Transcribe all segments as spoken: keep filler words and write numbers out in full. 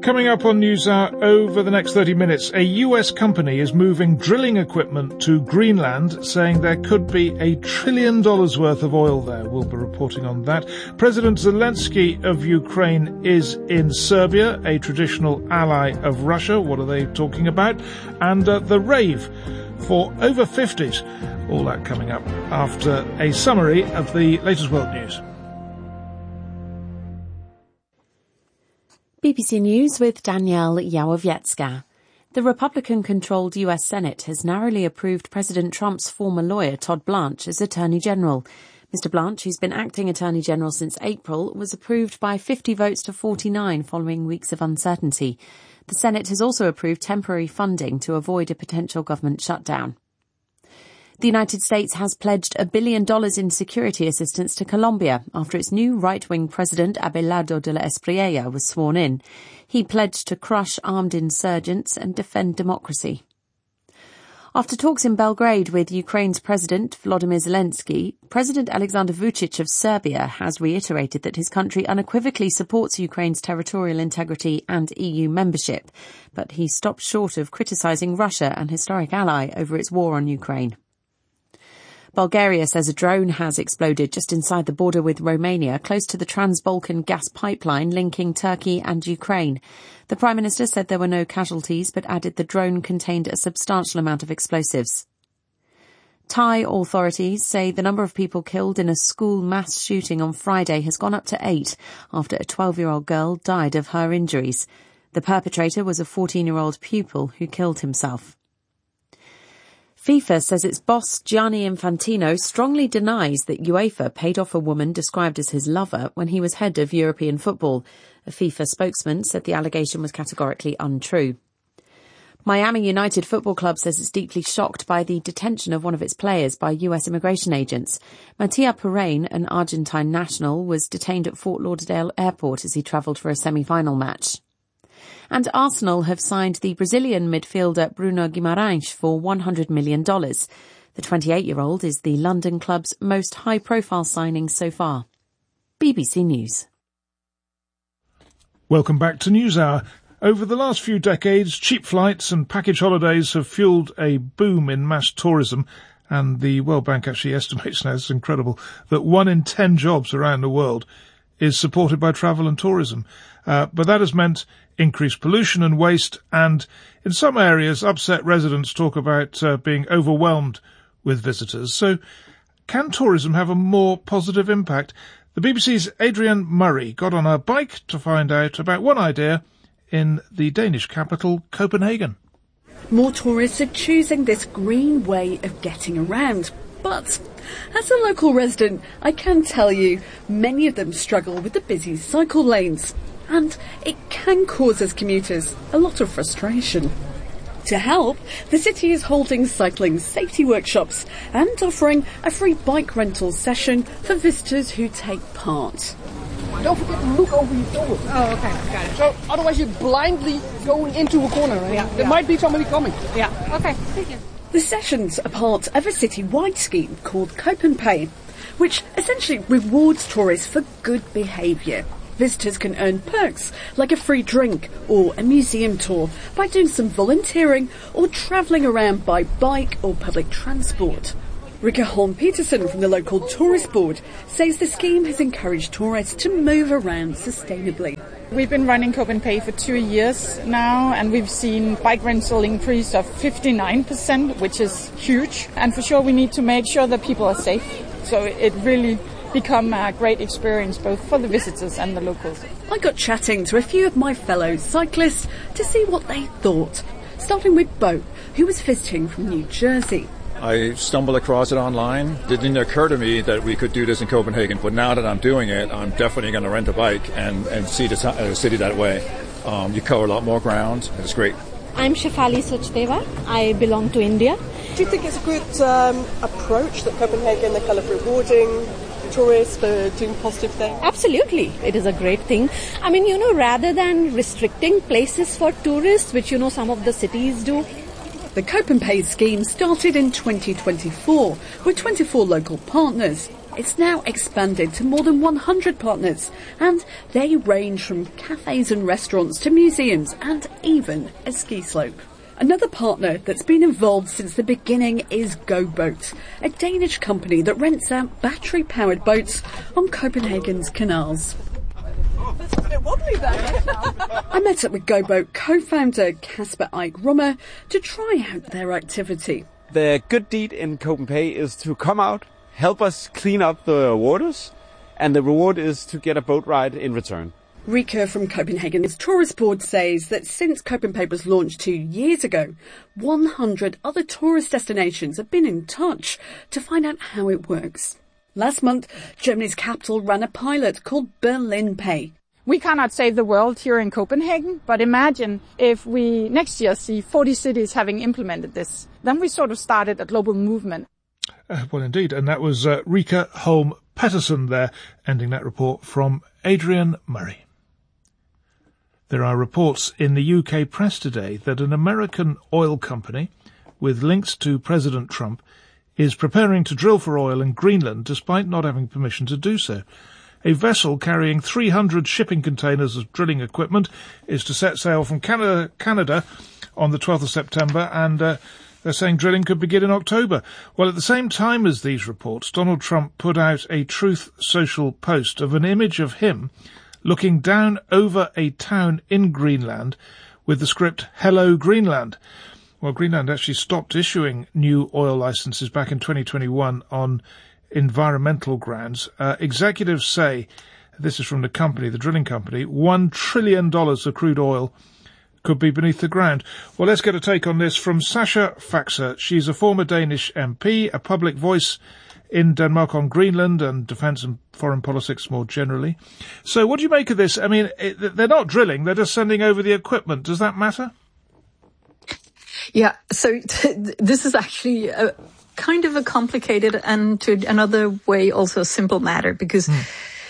Coming up on NewsHour over the next thirty minutes, a U S company is moving drilling equipment to Greenland, saying there could be a trillion dollars worth of oil there. We'll be reporting on that. President Zelensky of Ukraine is in Serbia, a traditional ally of Russia. What are they talking about? And uh, the rave for over fifties. All that coming up after a summary of the latest world news. B B C News with Danielle Yawowiecka. The Republican-controlled U S Senate has narrowly approved President Trump's former lawyer, Todd Blanche, as Attorney General. Mister Blanche, who's been acting Attorney General since April, was approved by fifty votes to forty-nine following weeks of uncertainty. The Senate has also approved temporary funding to avoid a potential government shutdown. The United States has pledged a billion dollars in security assistance to Colombia after its new right-wing president, Abelardo de la Espriella, was sworn in. He pledged to crush armed insurgents and defend democracy. After talks in Belgrade with Ukraine's President Volodymyr Zelensky, President Alexander Vučić of Serbia has reiterated that his country unequivocally supports Ukraine's territorial integrity and E U membership, but he stopped short of criticising Russia, an historic ally, over its war on Ukraine. Bulgaria says a drone has exploded just inside the border with Romania, close to the Trans-Balkan gas pipeline linking Turkey and Ukraine. The Prime Minister said there were no casualties, but added the drone contained a substantial amount of explosives. Thai authorities say the number of people killed in a school mass shooting on Friday has gone up to eight after a twelve-year-old girl died of her injuries. The perpetrator was a fourteen-year-old pupil who killed himself. FIFA says its boss, Gianni Infantino, strongly denies that UEFA paid off a woman described as his lover when he was head of European football. A FIFA spokesman said the allegation was categorically untrue. Miami United Football Club says it's deeply shocked by the detention of one of its players by U S immigration agents. Matia Perrine, an Argentine national, was detained at Fort Lauderdale Airport as he travelled for a semi-final match. And Arsenal have signed the Brazilian midfielder Bruno Guimarães for one hundred million dollars. The twenty-eight-year-old is the London club's most high-profile signing so far. B B C News. Welcome back to NewsHour. Over the last few decades, cheap flights and package holidays have fueled a boom in mass tourism, and the World Bank actually estimates, now it's incredible, that one in ten jobs around the world is supported by travel and tourism. Uh, but that has meant increased pollution and waste, and in some areas, upset residents talk about uh, being overwhelmed with visitors. So can tourism have a more positive impact? The B B C's Adrienne Murray got on her bike to find out about one idea in the Danish capital, Copenhagen. More tourists are choosing this green way of getting around. But as a local resident, I can tell you, many of them struggle with the busy cycle lanes. And it can cause us commuters a lot of frustration. To help, the city is holding cycling safety workshops and offering a free bike rental session for visitors who take part. Don't forget to look over your shoulder. Oh, okay, got it. So otherwise you're blindly going into a corner. Right? Yeah, there yeah. might be somebody coming. Yeah, okay, thank you. The sessions are part of a city-wide scheme called CopenPay, which essentially rewards tourists for good behaviour. Visitors can earn perks like a free drink or a museum tour by doing some volunteering or travelling around by bike or public transport. Rikke Holm Petersen from the local tourist board says the scheme has encouraged tourists to move around sustainably. We've been running CopenPay for two years now, and we've seen bike rental increase of fifty-nine percent, which is huge. And for sure we need to make sure that people are safe. So it really become a great experience both for the visitors and the locals. I got chatting to a few of my fellow cyclists to see what they thought, starting with Bo, who was visiting from New Jersey. I stumbled across it online. It didn't occur to me that we could do this in Copenhagen, but now that I'm doing it, I'm definitely going to rent a bike and, and see the uh, city that way. Um, you cover a lot more ground. It's great. I'm Shefali Sachdeva. I belong to India. Do you think it's a good um, approach that Copenhagen, they're kind of rewarding tourists for doing positive things? Absolutely. It is a great thing. I mean, you know, rather than restricting places for tourists, which, you know, some of the cities do. The CopenPay scheme started in twenty twenty-four with twenty-four local partners. It's now expanded to more than one hundred partners, and they range from cafes and restaurants to museums and even a ski slope. Another partner that's been involved since the beginning is GoBoat, a Danish company that rents out battery-powered boats on Copenhagen's canals. It's a bit wobbly there. I met up with GoBoat co-founder Kasper Eik Rummer to try out their activity. The good deed in Copenhagen is to come out, help us clean up the waters, and the reward is to get a boat ride in return. Rika from Copenhagen's tourist board says that since Copenhagen was launched two years ago, one hundred other tourist destinations have been in touch to find out how it works. Last month, Germany's capital ran a pilot called Berlin Pay. We cannot save the world here in Copenhagen, but imagine if we next year see forty cities having implemented this. Then we sort of started a global movement. Uh, well, indeed, and that was uh, Rika Holm Pettersson there, ending that report from Adrian Murray. There are reports in the U K press today that an American oil company with links to President Trump is preparing to drill for oil in Greenland despite not having permission to do so. A vessel carrying three hundred shipping containers of drilling equipment is to set sail from Canada, Canada on the twelfth of September, and uh, they're saying drilling could begin in October. Well, at the same time as these reports, Donald Trump put out a Truth Social post of an image of him looking down over a town in Greenland with the script, "Hello Greenland." Well, Greenland actually stopped issuing new oil licenses back in twenty twenty-one on environmental grounds. Uh, executives say, this is from the company, the drilling company, one trillion dollars of crude oil could be beneath the ground. Well, let's get a take on this from Sasha Faxer. She's a former Danish M P, a public voice in Denmark on Greenland and defence and foreign politics more generally. So what do you make of this? I mean, it, they're not drilling, they're just sending over the equipment. Does that matter? Yeah, so t- this is actually a, kind of a complicated and to another way also a simple matter, because mm.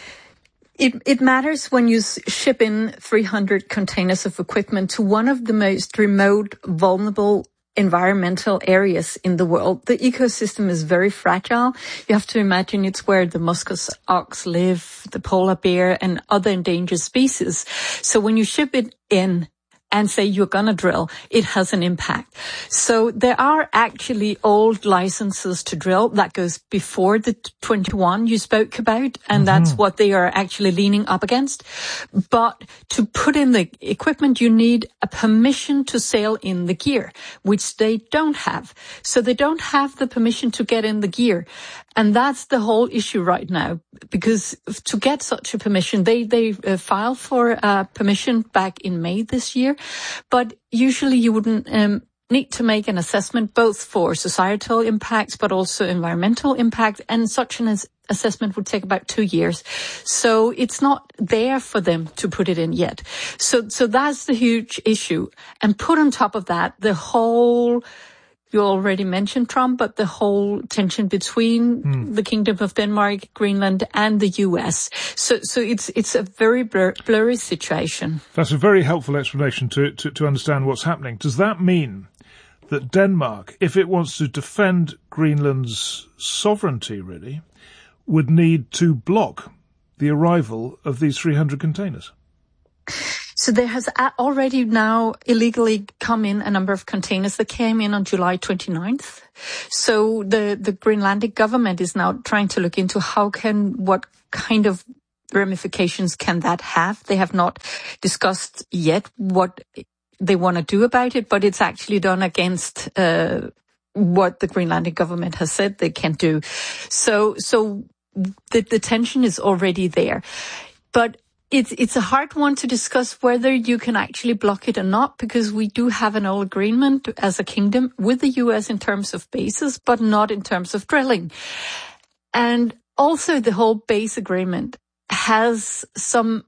it, it matters when you ship in three hundred containers of equipment to one of the most remote, vulnerable environmental areas in the world. The ecosystem is very fragile. You have to imagine it's where the musk ox live, the polar bear and other endangered species. So when you ship it in and say you're gonna drill, it has an impact. So there are actually old licenses to drill that goes before the twenty-one you spoke about, and mm-hmm. that's what they are actually leaning up against. But to put in the equipment, you need a permission to sail in the gear, which they don't have. So they don't have the permission to get in the gear. And that's the whole issue right now, because to get such a permission, they, they uh, filed for uh, permission back in May this year. But usually you wouldn't um, need to make an assessment both for societal impacts, but also environmental impact. And such an as- assessment would take about two years. So it's not there for them to put it in yet. So, so that's the huge issue. And put on top of that, the whole... You already mentioned Trump, but the whole tension between mm. the Kingdom of Denmark, Greenland, and the U S. So, so it's it's a very blur, blurry situation. That's a very helpful explanation to, to to understand what's happening. Does that mean that Denmark, if it wants to defend Greenland's sovereignty, really, would need to block the arrival of these three hundred containers? So there has already now illegally come in a number of containers that came in on July twenty-ninth. So the, the Greenlandic government is now trying to look into how can, what kind of ramifications can that have. They have not discussed yet what they want to do about it, but it's actually done against, uh, what the Greenlandic government has said they can do. So, so the, the tension is already there. But It's it's a hard one to discuss whether you can actually block it or not, because we do have an old agreement as a kingdom with the U S in terms of bases, but not in terms of drilling. And also the whole base agreement has some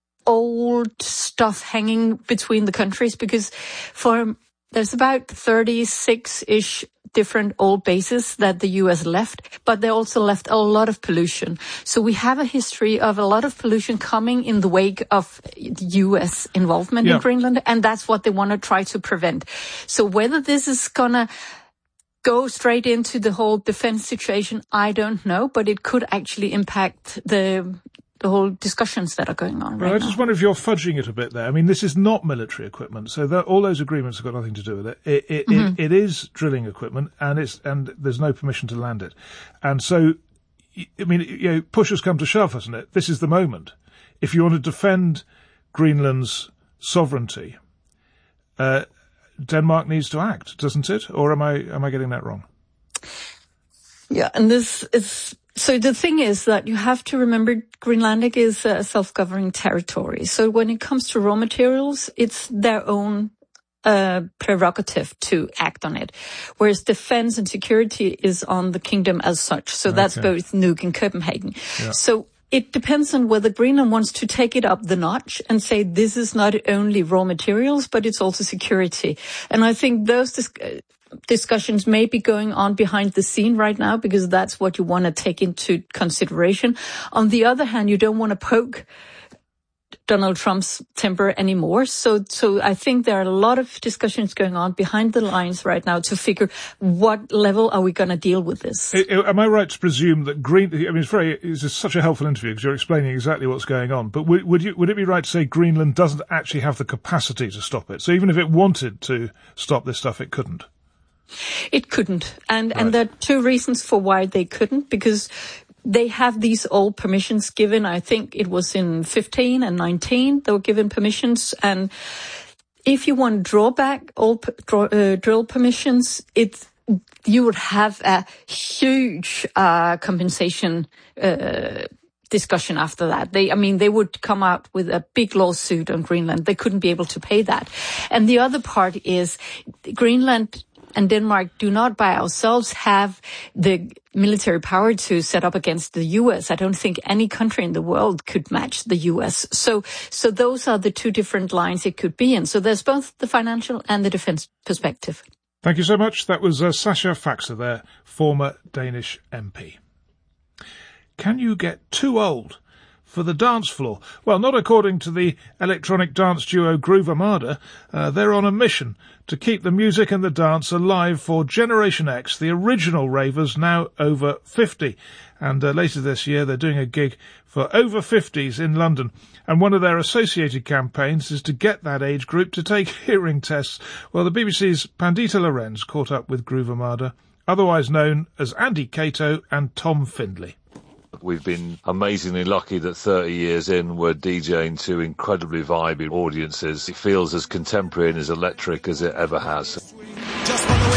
old stuff hanging between the countries, because for there's about thirty-six-ish different old bases that the U S left, but they also left a lot of pollution. So we have a history of a lot of pollution coming in the wake of the U S involvement yeah. in Greenland, and that's what they want to try to prevent. So whether this is gonna go straight into the whole defense situation, I don't know, but it could actually impact the the whole discussions that are going on right well, I now. just wonder if you're fudging it a bit there. I mean, this is not military equipment, so that, all those agreements have got nothing to do with it. It, it, mm-hmm. it, it is drilling equipment, and it's and there's no permission to land it. And so, I mean, you know, push has come to shove, hasn't it? This is the moment. If you want to defend Greenland's sovereignty, uh, Denmark needs to act, doesn't it? Or am I am I getting that wrong? Yeah, and this is... So the thing is that you have to remember Greenlandic is a self-governing territory. So when it comes to raw materials, it's their own uh, prerogative to act on it. Whereas defense and security is on the kingdom as such. So that's okay. Both Nuuk and Copenhagen. Yeah. So it depends on whether Greenland wants to take it up the notch and say this is not only raw materials, but it's also security. And I think those dis- discussions may be going on behind the scene right now because that's what you want to take into consideration. On the other hand, you don't want to poke Donald Trump's temper anymore. So, so I think there are a lot of discussions going on behind the lines right now to figure what level are we going to deal with this. Am I right to presume that Green? I mean, it's very. It's such a helpful interview because you're explaining exactly what's going on. But would, would you? Would it be right to say Greenland doesn't actually have the capacity to stop it? So even if it wanted to stop this stuff, it couldn't. It couldn't, and right. and there are two reasons for why they couldn't, because they have these old permissions given. I think it was in fifteen and nineteen they were given permissions, and if you want to draw back old draw, uh, drill permissions, it you would have a huge uh, compensation uh, discussion after that. They, I mean, they would come out with a big lawsuit on Greenland. They couldn't be able to pay that, and the other part is Greenland and Denmark do not by ourselves have the military power to set up against the U S. I don't think any country in the world could match the U S. So, so those are the two different lines it could be in. So there's both the financial and the defense perspective. Thank you so much. That was uh, Sascha Faxe there, former Danish M P. Can you get too old for the dance floor? Well, not according to the electronic dance duo Groove Armada. Uh, they're on a mission to keep the music and the dance alive for Generation X, the original ravers now over fifty. And uh, later this year, they're doing a gig for over fifties in London. And one of their associated campaigns is to get that age group to take hearing tests. Well, the B B C's Pandita Lorenz caught up with Groove Armada, otherwise known as Andy Cato and Tom Findlay. We've been amazingly lucky that thirty years in, we're DJing to incredibly vibey audiences. It feels as contemporary and as electric as it ever has.